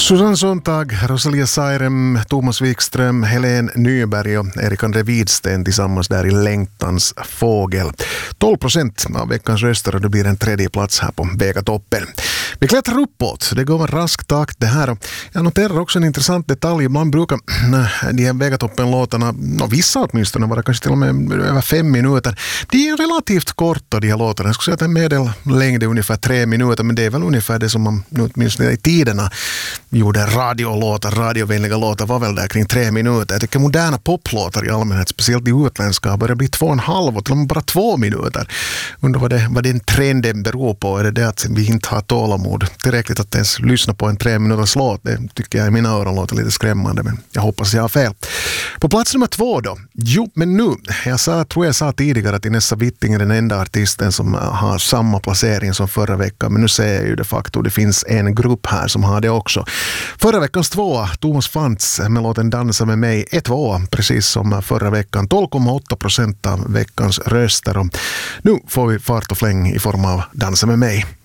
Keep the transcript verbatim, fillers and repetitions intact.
Susanne Sontag, Rosalia Sairem, Thomas Wikström, Helene Nyberg och Erik André Widsten tillsammans där i Längtans fågel. tolv procent av veckans röster och det blir en tredje plats här på Vegatoppen. Vi klättrar uppåt, det går en rask takt det här. Jag noterar också en intressant detalj. Man brukar de här Vegatoppen-låtarna, vissa åtminstone var det kanske till och med över fem minuter. De är relativt korta de här låtarna. Jag skulle säga att en medellängd är ungefär tre minuter, men det är väl ungefär det som man åtminstone i tiderna gjorde radiolåtar, radiovänliga låtar var väl där kring tre minuter. Jag tycker moderna poplåtar i allmänhet, speciellt de utländska, börjar bli två och en halv och till och med bara två minuter. Undrar vad, det, vad den trenden beror på. Är det det att vi inte har tålamod tillräckligt att ens lyssna på en tre minuters låt? Det tycker jag i mina öron låter lite skrämmande, men jag hoppas jag har fel. På plats nummer två då. Jo, men nu. Jag sa, tror jag sa tidigare att Inessa Witting är den enda artisten som har samma placering som förra veckan, men nu säger jag ju de facto, det finns en grupp här som har det också. Förra veckans tvåa, Thomas Fantz med låten Dansa med mig, är tvåa, precis som förra veckan. tolv komma åtta procent av veckans röster. Och nu får vi fart och fläng i form av Dansa med mig.